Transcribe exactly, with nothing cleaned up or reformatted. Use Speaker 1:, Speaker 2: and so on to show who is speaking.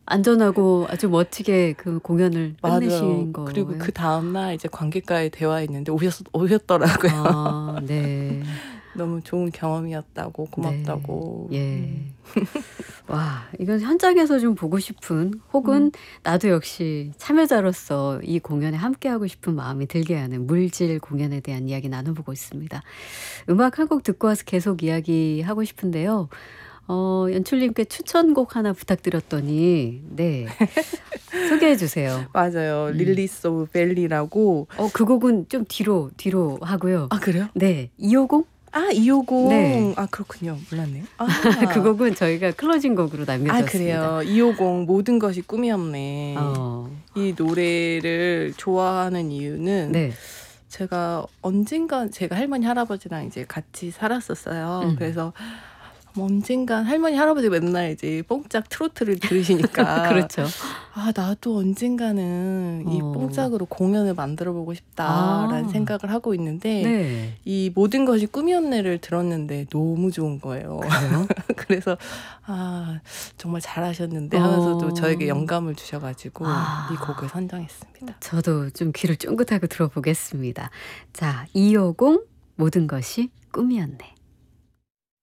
Speaker 1: 안전하고 아주 멋지게 그 공연을 끝내신 거예요.
Speaker 2: 그리고 그 다음날 이제 관객과의 대화했는데 오셨, 오셨더라고요.
Speaker 1: 아, 네.
Speaker 2: 너무 좋은 경험이었다고 고맙다고.
Speaker 1: 네. 예.
Speaker 2: 음.
Speaker 1: 와, 이건 현장에서 좀 보고 싶은 혹은
Speaker 2: 음.
Speaker 1: 나도 역시 참여자로서 이 공연에 함께하고 싶은 마음이 들게 하는 물질 공연에 대한 이야기 나눠보고 있습니다. 음악 한 곡 듣고 와서 계속 이야기하고 싶은데요. 어, 연출님께 추천곡 하나 부탁드렸더니 네. 소개해 주세요.
Speaker 2: 맞아요.
Speaker 1: 음.
Speaker 2: 릴리스 오브 벨리라고.
Speaker 1: 어, 그 곡은 좀 뒤로 뒤로 하고요.
Speaker 2: 아, 그래요?
Speaker 1: 네. 이오공?
Speaker 2: 아, 이오공.
Speaker 1: 네.
Speaker 2: 아, 그렇군요. 몰랐네요. 아.
Speaker 1: 그 곡은 저희가 클로징 곡으로
Speaker 2: 아,
Speaker 1: 남겨뒀습니다.
Speaker 2: 그래요. 이오공 모든 것이 꿈이었네.
Speaker 1: 어.
Speaker 2: 이 노래를 좋아하는 이유는
Speaker 1: 네.
Speaker 2: 제가 언젠가 제가 할머니 할아버지랑 이제 같이 살았었어요.
Speaker 1: 음.
Speaker 2: 그래서 언젠간 할머니 할아버지 맨날 이제 뽕짝 트로트를 들으시니까
Speaker 1: 그렇죠.
Speaker 2: 아, 나도 언젠가는 이
Speaker 1: 어.
Speaker 2: 뽕짝으로 공연을 만들어 보고 싶다라는
Speaker 1: 아.
Speaker 2: 생각을 하고 있는데
Speaker 1: 네.
Speaker 2: 이 모든 것이 꿈이었네를 들었는데 너무 좋은 거예요.
Speaker 1: 그래요?
Speaker 2: 그래서 아, 정말 잘하셨는데 하면서도
Speaker 1: 어.
Speaker 2: 저에게 영감을 주셔가지고
Speaker 1: 아.
Speaker 2: 이 곡을 선정했습니다.
Speaker 1: 저도 좀 귀를 쫑긋하고 들어보겠습니다. 자, 이오공 모든 것이 꿈이었네.